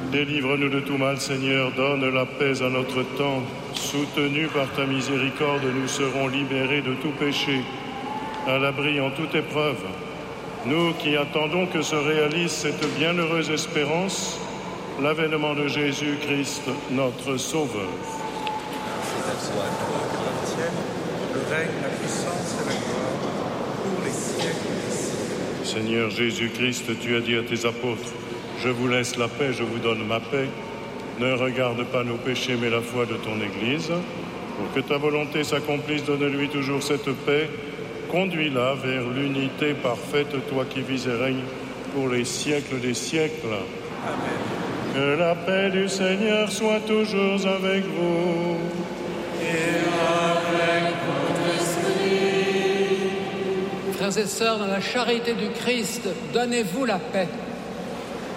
Délivre-nous de tout mal, Seigneur, donne la paix à notre temps. Soutenus par ta miséricorde, nous serons libérés de tout péché, à l'abri en toute épreuve. Nous qui attendons que se réalise cette bienheureuse espérance, l'avènement de Jésus-Christ, notre Sauveur. Ainsi soit toi qui obtienne le règne, la puissance et la gloire pour les siècles des siècles. Seigneur Jésus-Christ, tu as dit à tes apôtres, « Je vous laisse la paix, je vous donne ma paix. Ne regarde pas nos péchés, mais la foi de ton Église. Pour que ta volonté s'accomplisse, donne-lui toujours cette paix. Conduis-la vers l'unité parfaite, toi qui vis et règnes pour les siècles des siècles. » Amen. Que la paix du Seigneur soit toujours avec vous. Et avec votre esprit. Frères et sœurs, dans la charité du Christ, donnez-vous la paix.